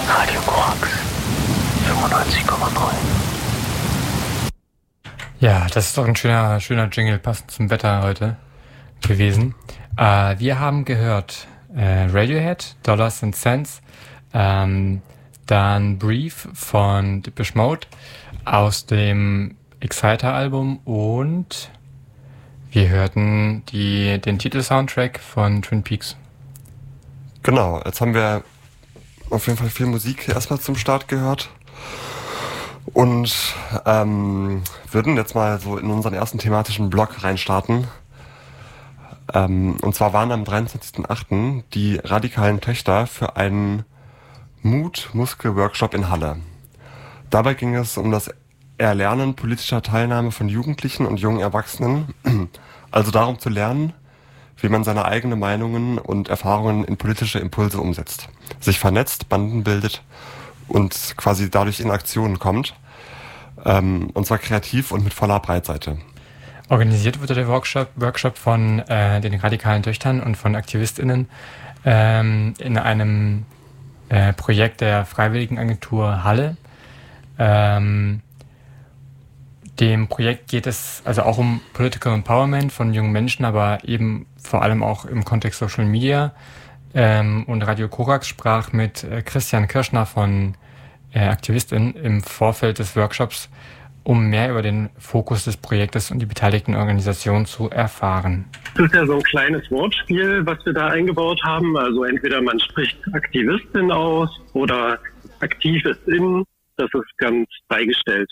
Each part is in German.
Radio Korax 95,9. Ja, das ist doch ein schöner Jingle, passend zum Wetter heute gewesen. Wir haben gehört Radiohead, Dollars and Cents, dann Brief von Depeche Mode aus dem Exciter-Album und wir hörten den Titelsoundtrack von Twin Peaks. Genau, jetzt haben wir auf jeden Fall viel Musik erstmal zum Start gehört und würden jetzt mal so in unseren ersten thematischen Block reinstarten. Und zwar waren am 23.08. die radikalen Töchter für einen Mut-Muskel-Workshop in Halle. Dabei ging es um das Erlernen politischer Teilnahme von Jugendlichen und jungen Erwachsenen, also darum zu lernen, wie man seine eigenen Meinungen und Erfahrungen in politische Impulse umsetzt, sich vernetzt, Banden bildet und quasi dadurch in Aktionen kommt, und zwar kreativ und mit voller Breitseite. Organisiert wurde der Workshop von den radikalen Töchtern und von AktivistInnen in einem Projekt der Freiwilligenagentur Halle. Dem Projekt geht es also auch um Political Empowerment von jungen Menschen, aber eben vor allem auch im Kontext Social Media. Und Radio Korax sprach mit Christian Kirschner von AktivistInnen im Vorfeld des Workshops, um mehr über den Fokus des Projektes und die beteiligten Organisationen zu erfahren. Das ist ja so ein kleines Wortspiel, was wir da eingebaut haben. Also entweder man spricht Aktivistin aus oder Aktivistin. Das ist ganz freigestellt.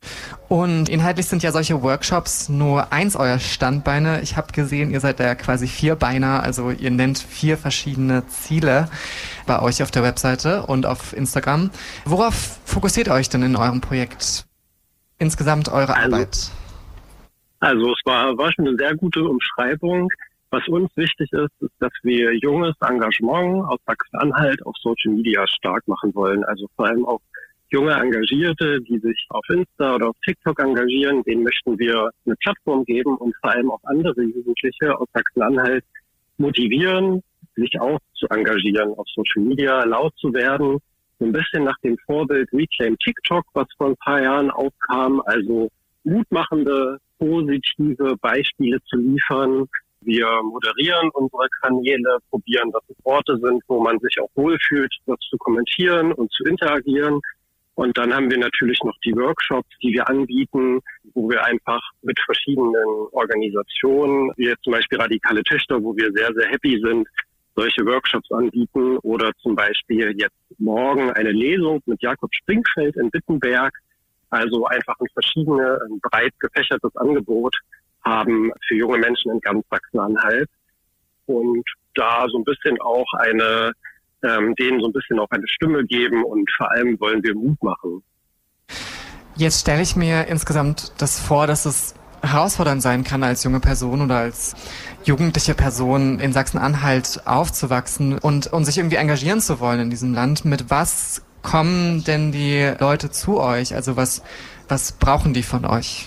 Und inhaltlich sind ja solche Workshops nur eins eurer Standbeine. Ich habe gesehen, ihr seid ja quasi Vierbeiner, also ihr nennt 4 verschiedene Ziele bei euch auf der Webseite und auf Instagram. Worauf fokussiert ihr euch denn in eurem Projekt? Insgesamt eure Arbeit? Also es war schon eine sehr gute Umschreibung. Was uns wichtig ist, dass wir junges Engagement aus Sachsen-Anhalt auf Social Media stark machen wollen. Also vor allem auch junge Engagierte, die sich auf Insta oder auf TikTok engagieren, denen möchten wir eine Plattform geben und vor allem auch andere Jugendliche aus Sachsen-Anhalt motivieren, sich auch zu engagieren auf Social Media, laut zu werden. So ein bisschen nach dem Vorbild Reclaim TikTok, was vor ein paar Jahren aufkam, also mutmachende, positive Beispiele zu liefern. Wir moderieren unsere Kanäle, probieren, dass es Orte sind, wo man sich auch wohlfühlt, das zu kommentieren und zu interagieren. Und dann haben wir natürlich noch die Workshops, die wir anbieten, wo wir einfach mit verschiedenen Organisationen, wie jetzt zum Beispiel Radikale Töchter, wo wir sehr, sehr happy sind, solche Workshops anbieten. Oder zum Beispiel jetzt morgen eine Lesung mit Jakob Springfeld in Wittenberg. Also einfach ein breit gefächertes Angebot haben für junge Menschen in ganz Sachsen-Anhalt. Und da so ein bisschen auch denen so ein bisschen auch eine Stimme geben und vor allem wollen wir Mut machen. Jetzt stelle ich mir insgesamt das vor, dass es herausfordernd sein kann, als junge Person oder als jugendliche Person in Sachsen-Anhalt aufzuwachsen und sich irgendwie engagieren zu wollen in diesem Land. Mit was kommen denn die Leute zu euch? Also was brauchen die von euch?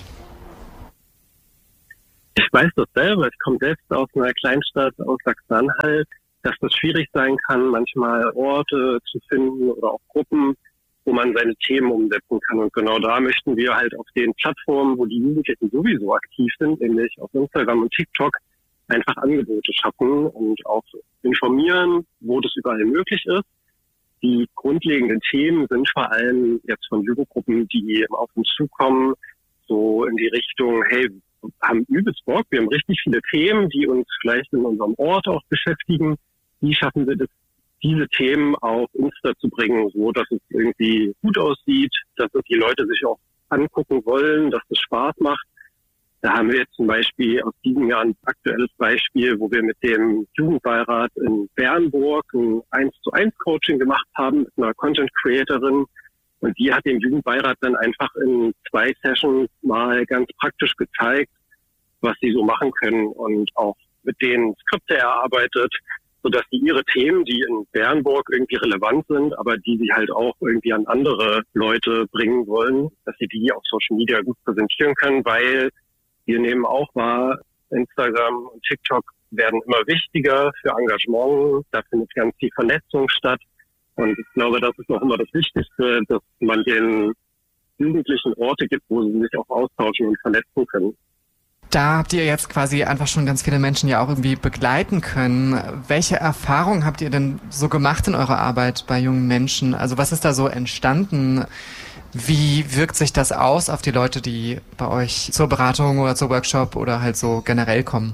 Ich weiß das selber. Ich komme selbst aus einer Kleinstadt aus Sachsen-Anhalt, dass das schwierig sein kann, manchmal Orte zu finden oder auch Gruppen, wo man seine Themen umsetzen kann. Und genau da möchten wir halt auf den Plattformen, wo die Jugendlichen sowieso aktiv sind, nämlich auf Instagram und TikTok, einfach Angebote schaffen und auch informieren, wo das überall möglich ist. Die grundlegenden Themen sind vor allem jetzt von Jugendgruppen, die auf uns zukommen, so in die Richtung, hey, wir haben übelst Bock, wir haben richtig viele Themen, die uns vielleicht in unserem Ort auch beschäftigen. Wie schaffen wir das, diese Themen auf Insta zu bringen, so dass es irgendwie gut aussieht, dass es die Leute sich auch angucken wollen, dass es Spaß macht. Da haben wir jetzt zum Beispiel aus diesem Jahr ein aktuelles Beispiel, wo wir mit dem Jugendbeirat in Bernburg ein 1:1 Coaching gemacht haben mit einer Content Creatorin. Und die hat dem Jugendbeirat dann einfach in 2 Sessions mal ganz praktisch gezeigt, was sie so machen können und auch mit denen Skripte erarbeitet, sodass sie ihre Themen, die in Bernburg irgendwie relevant sind, aber die sie halt auch irgendwie an andere Leute bringen wollen, dass sie die auf Social Media gut präsentieren können, weil wir nehmen auch wahr, Instagram und TikTok werden immer wichtiger für Engagement. Da findet ganz viel Vernetzung statt. Und ich glaube, das ist auch immer das Wichtigste, dass man den Jugendlichen Orte gibt, wo sie sich auch austauschen und vernetzen können. Da habt ihr jetzt quasi einfach schon ganz viele Menschen ja auch irgendwie begleiten können. Welche Erfahrungen habt ihr denn so gemacht in eurer Arbeit bei jungen Menschen? Also was ist da so entstanden? Wie wirkt sich das aus auf die Leute, die bei euch zur Beratung oder zur Workshop oder halt so generell kommen?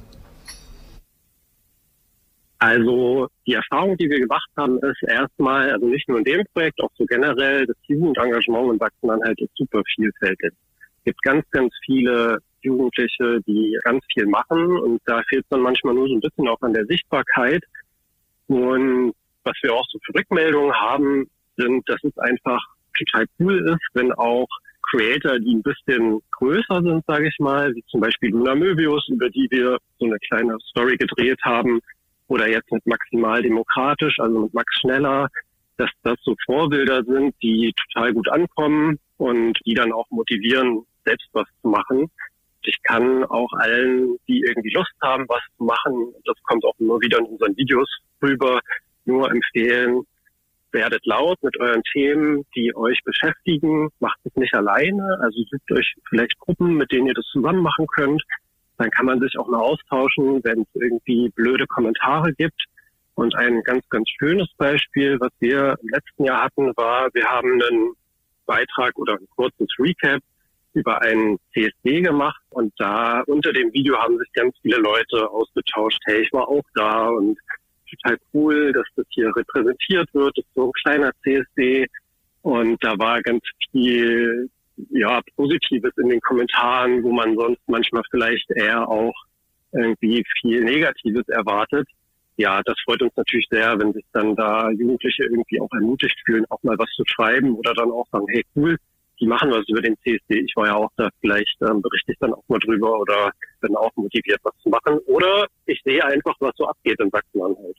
Also die Erfahrung, die wir gemacht haben, ist erstmal, also nicht nur in dem Projekt, auch so generell, das Jugendengagement in Sachsen-Anhalt ist super vielfältig. Es gibt ganz, ganz viele Jugendliche, die ganz viel machen und da fehlt es dann manchmal nur so ein bisschen auch an der Sichtbarkeit. Und was wir auch so für Rückmeldungen haben, sind, dass es einfach total cool ist, wenn auch Creator, die ein bisschen größer sind, sage ich mal, wie zum Beispiel Luna Möbius, über die wir so eine kleine Story gedreht haben, oder jetzt mit Maximal Demokratisch, also mit Max Schneller, dass das so Vorbilder sind, die total gut ankommen und die dann auch motivieren, selbst was zu machen. Ich kann auch allen, die irgendwie Lust haben, was zu machen, das kommt auch immer wieder in unseren Videos rüber, nur empfehlen, werdet laut mit euren Themen, die euch beschäftigen, macht es nicht alleine, also sucht euch vielleicht Gruppen, mit denen ihr das zusammen machen könnt. Dann kann man sich auch mal austauschen, wenn es irgendwie blöde Kommentare gibt. Und ein ganz, ganz schönes Beispiel, was wir im letzten Jahr hatten, war, wir haben einen Beitrag oder ein kurzes Recap über einen CSD gemacht und da unter dem Video haben sich ganz viele Leute ausgetauscht, hey, ich war auch da und total cool, dass das hier repräsentiert wird, das ist so ein kleiner CSD und da war ganz viel Positives in den Kommentaren, wo man sonst manchmal vielleicht eher auch irgendwie viel Negatives erwartet. Ja, das freut uns natürlich sehr, wenn sich dann da Jugendliche irgendwie auch ermutigt fühlen, auch mal was zu schreiben oder dann auch sagen, hey cool, die machen was über den CSD. Ich war ja auch da, vielleicht berichte ich dann auch mal drüber oder bin auch motiviert, was zu machen. Oder ich sehe einfach, was so abgeht in Sachsen-Anhalt.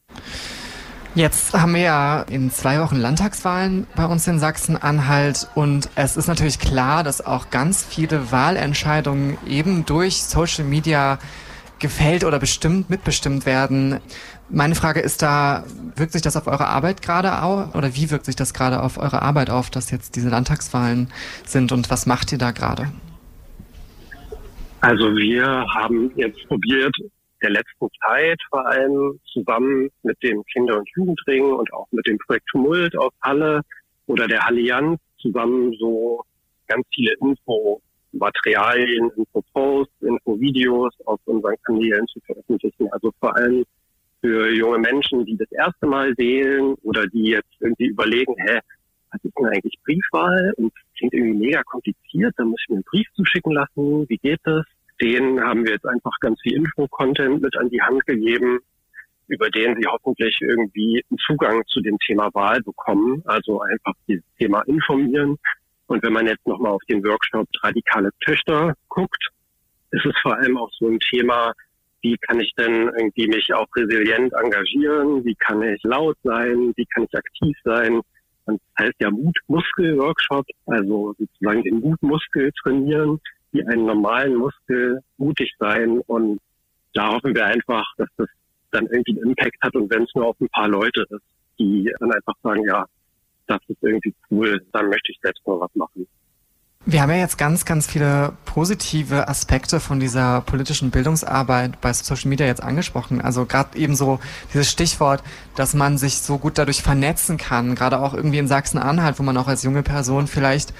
Jetzt haben wir ja in 2 Wochen Landtagswahlen bei uns in Sachsen-Anhalt und es ist natürlich klar, dass auch ganz viele Wahlentscheidungen eben durch Social Media gefällt oder mitbestimmt werden. Meine Frage ist da, wirkt sich das auf eure Arbeit gerade auf oder wie wirkt sich das gerade auf eure Arbeit auf, dass jetzt diese Landtagswahlen sind und was macht ihr da gerade? Also wir haben jetzt probiert, der letzten Zeit vor allem zusammen mit dem Kinder- und Jugendring und auch mit dem Projekt Tumult aus Halle oder der Allianz zusammen so ganz viele Infomaterialien, Infoposts, Infovideos auf unseren Kanälen zu veröffentlichen. Also vor allem für junge Menschen, die das erste Mal wählen oder die jetzt irgendwie überlegen, was ist denn eigentlich Briefwahl? Und das klingt irgendwie mega kompliziert, da muss ich mir einen Brief zuschicken lassen, wie geht das? Denen haben wir jetzt einfach ganz viel Info-Content mit an die Hand gegeben, über den sie hoffentlich irgendwie einen Zugang zu dem Thema Wahl bekommen. Also einfach dieses Thema informieren. Und wenn man jetzt nochmal auf den Workshop Radikale Töchter guckt, ist es vor allem auch so ein Thema, wie kann ich denn irgendwie mich auch resilient engagieren? Wie kann ich laut sein? Wie kann ich aktiv sein? Und das heißt ja Mutmuskel-Workshop, also sozusagen den Mutmuskel trainieren, wie einen normalen Muskel, mutig sein. Und da hoffen wir einfach, dass das dann irgendwie einen Impact hat. Und wenn es nur auf ein paar Leute ist, die dann einfach sagen, ja, das ist irgendwie cool, dann möchte ich selbst mal was machen. Wir haben ja jetzt ganz, ganz viele positive Aspekte von dieser politischen Bildungsarbeit bei Social Media jetzt angesprochen. Also gerade eben so dieses Stichwort, dass man sich so gut dadurch vernetzen kann, gerade auch irgendwie in Sachsen-Anhalt, wo man auch als junge Person vielleicht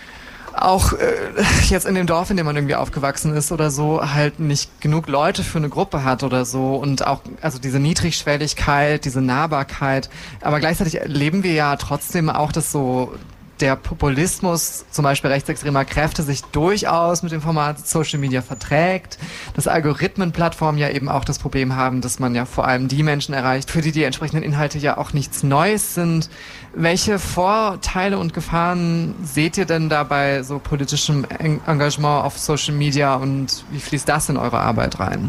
auch jetzt in dem Dorf, in dem man irgendwie aufgewachsen ist oder so, halt nicht genug Leute für eine Gruppe hat oder so und auch also diese Niedrigschwelligkeit, diese Nahbarkeit, aber gleichzeitig erleben wir ja trotzdem auch, dass so der Populismus, zum Beispiel rechtsextremer Kräfte, sich durchaus mit dem Format Social Media verträgt, dass Algorithmenplattformen ja eben auch das Problem haben, dass man ja vor allem die Menschen erreicht, für die die entsprechenden Inhalte ja auch nichts Neues sind. Welche Vorteile und Gefahren seht ihr denn da bei so politischem Engagement auf Social Media und wie fließt das in eure Arbeit rein?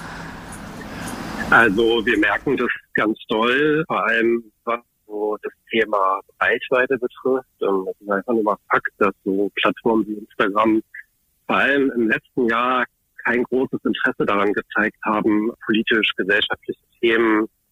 Also wir merken das ganz doll, vor allem was so das Thema Reichweite betrifft. Das ist einfach nur mal Fakt, dass so Plattformen wie Instagram vor allem im letzten Jahr kein großes Interesse daran gezeigt haben, politisch-gesellschaftliche Themen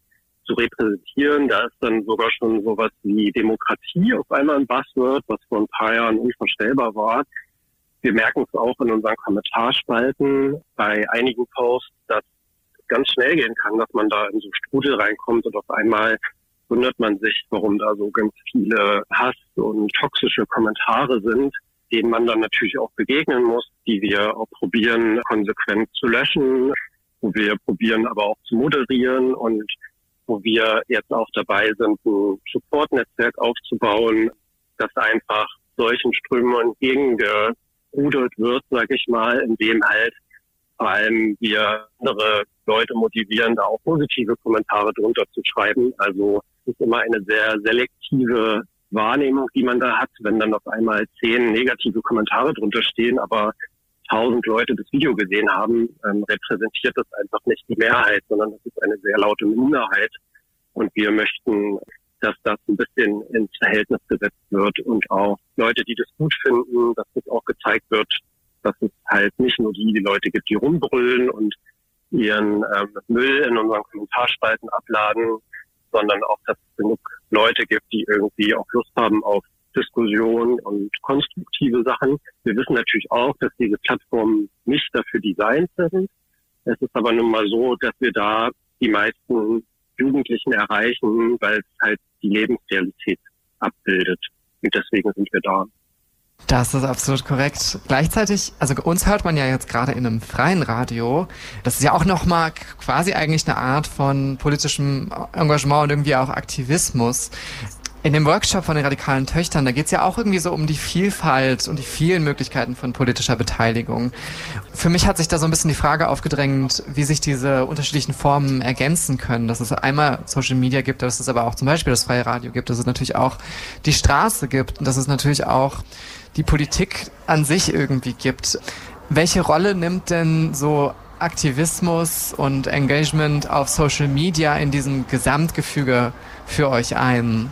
zu repräsentieren. Da ist dann sogar schon sowas wie Demokratie auf einmal ein Buzzword, was vor ein paar Jahren unvorstellbar war. Wir merken es auch in unseren Kommentarspalten bei einigen Posts, dass es ganz schnell gehen kann, dass man da in so Strudel reinkommt und auf einmal wundert man sich, warum da so ganz viele Hass- und toxische Kommentare sind, denen man dann natürlich auch begegnen muss, die wir auch probieren, konsequent zu löschen, wo wir probieren, aber auch zu moderieren und wo wir jetzt auch dabei sind, ein Support-Netzwerk aufzubauen, das einfach solchen Strömen entgegengerudert wird, sage ich mal, indem halt vor allem wir andere Leute motivieren, da auch positive Kommentare drunter zu schreiben. Also es ist immer eine sehr selektive Wahrnehmung, die man da hat, wenn dann auf einmal 10 negative Kommentare drunter stehen, aber 1000 Leute das Video gesehen haben, repräsentiert das einfach nicht die Mehrheit, sondern das ist eine sehr laute Minderheit. Und wir möchten, dass das ein bisschen ins Verhältnis gesetzt wird und auch Leute, die das gut finden, dass das auch gezeigt wird, dass es halt nicht nur die Leute gibt, die rumbrüllen und ihren Müll in unseren Kommentarspalten abladen, sondern auch, dass es genug Leute gibt, die irgendwie auch Lust haben auf Diskussion und konstruktive Sachen. Wir wissen natürlich auch, dass diese Plattformen nicht dafür designt sind. Es ist aber nun mal so, dass wir da die meisten Jugendlichen erreichen, weil es halt die Lebensrealität abbildet. Und deswegen sind wir da. Das ist absolut korrekt. Gleichzeitig, also uns hört man ja jetzt gerade in einem freien Radio. Das ist ja auch nochmal quasi eigentlich eine Art von politischem Engagement und irgendwie auch Aktivismus. In dem Workshop von den radikalen Töchtern, da geht's ja auch irgendwie so um die Vielfalt und die vielen Möglichkeiten von politischer Beteiligung. Für mich hat sich da so ein bisschen die Frage aufgedrängt, wie sich diese unterschiedlichen Formen ergänzen können. Dass es einmal Social Media gibt, dass es aber auch zum Beispiel das freie Radio gibt, dass es natürlich auch die Straße gibt und dass es natürlich auch die Politik an sich irgendwie gibt. Welche Rolle nimmt denn so Aktivismus und Engagement auf Social Media in diesem Gesamtgefüge für euch ein?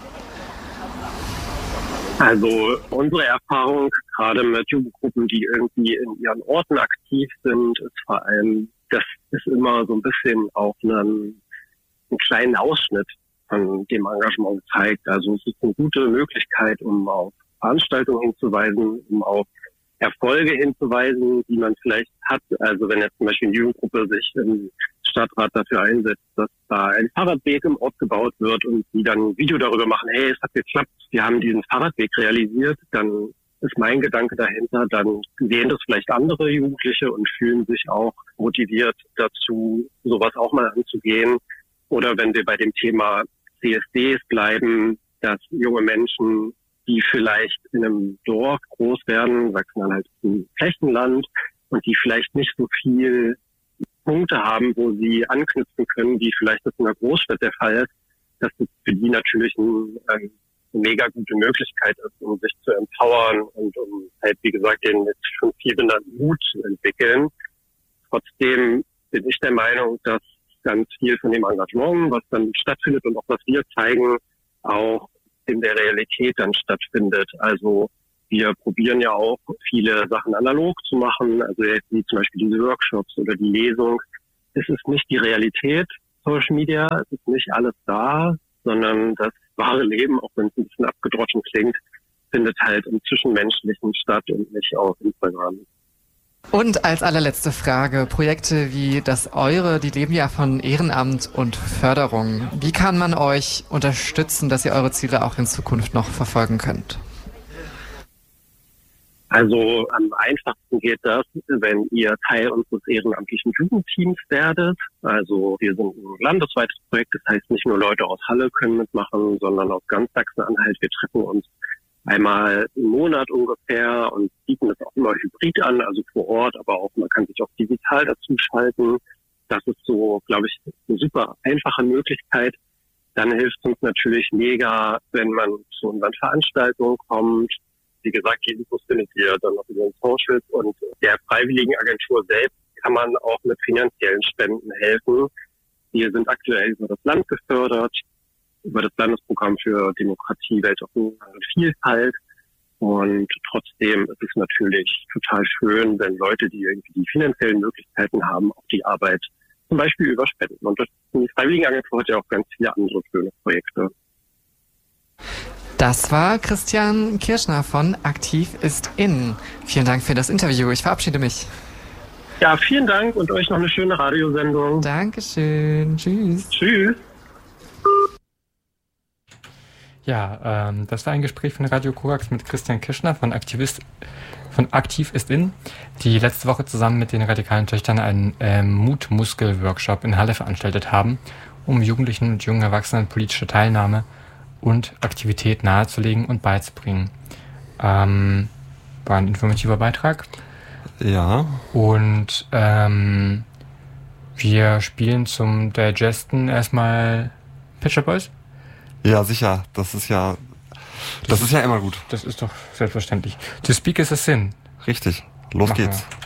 Also unsere Erfahrung, gerade mit Jugendgruppen, die irgendwie in ihren Orten aktiv sind, ist vor allem, dass es immer so ein bisschen auch einen kleinen Ausschnitt von dem Engagement zeigt. Also es ist eine gute Möglichkeit, um auf Veranstaltungen hinzuweisen, um auf Erfolge hinzuweisen, die man vielleicht hat. Also wenn jetzt zum Beispiel eine Jugendgruppe sich im Stadtrat dafür einsetzt, dass da ein Fahrradweg im Ort gebaut wird und die dann ein Video darüber machen, hey, es hat geklappt, wir haben diesen Fahrradweg realisiert, dann ist mein Gedanke dahinter, dann sehen das vielleicht andere Jugendliche und fühlen sich auch motiviert dazu, sowas auch mal anzugehen. Oder wenn wir bei dem Thema CSDs bleiben, dass junge Menschen, die vielleicht in einem Dorf groß werden, wachsen dann halt im Flächenland und die vielleicht nicht so viel Punkte haben, wo sie anknüpfen können, wie vielleicht das in der Großstadt der Fall ist, dass das für die natürlich eine mega gute Möglichkeit ist, um sich zu empowern und um halt, wie gesagt, den jetzt schon viel benannten Mut zu entwickeln. Trotzdem bin ich der Meinung, dass ganz viel von dem Engagement, was dann stattfindet und auch was wir zeigen, auch in der Realität dann stattfindet. Also wir probieren ja auch viele Sachen analog zu machen, also jetzt wie zum Beispiel diese Workshops oder die Lesung. Es ist nicht die Realität, Social Media, es ist nicht alles da, sondern das wahre Leben, auch wenn es ein bisschen abgedroschen klingt, findet halt im Zwischenmenschlichen statt und nicht auf Instagram. Und als allerletzte Frage, Projekte wie das eure, die leben ja von Ehrenamt und Förderung. Wie kann man euch unterstützen, dass ihr eure Ziele auch in Zukunft noch verfolgen könnt? Also am einfachsten geht das, wenn ihr Teil unseres ehrenamtlichen Jugendteams werdet. Also wir sind ein landesweites Projekt, das heißt nicht nur Leute aus Halle können mitmachen, sondern aus ganz Sachsen-Anhalt. Wir treffen uns einmal im Monat ungefähr und bieten das auch immer hybrid an, also vor Ort, aber auch man kann sich auch digital dazu schalten. Das ist so, glaube ich, eine super einfache Möglichkeit. Dann hilft uns natürlich mega, wenn man zu unseren Veranstaltungen kommt. Wie gesagt, die Infos findet ihr dann auf unseren Socials und der Freiwilligenagentur selbst kann man auch mit finanziellen Spenden helfen. Wir sind aktuell über das Land gefördert, über das Landesprogramm für Demokratie, Weltoffenheit und Vielfalt. Und trotzdem ist es natürlich total schön, wenn Leute, die irgendwie die finanziellen Möglichkeiten haben, auch die Arbeit zum Beispiel über Spenden. Und die Freiwilligenagentur hat ja auch ganz viele andere schöne Projekte. Das war Christian Kirschner von Aktiv ist in. Vielen Dank für das Interview. Ich verabschiede mich. Ja, vielen Dank und euch noch eine schöne Radiosendung. Dankeschön. Tschüss. Tschüss. Ja, das war ein Gespräch von Radio Korax mit Christian Kirschner von Aktiv ist in, die letzte Woche zusammen mit den radikalen Töchtern einen Mutmuskel-Workshop in Halle veranstaltet haben, um Jugendlichen und jungen Erwachsenen politische Teilnahme und Aktivität nahezulegen und beizubringen. War ein informativer Beitrag. Ja. Und wir spielen zum Digesten erstmal Pet Shop Boys. Ja, sicher. Das ist ja immer gut. Das ist doch selbstverständlich. To Speak is a Sin. Richtig. Los Machen geht's. wir.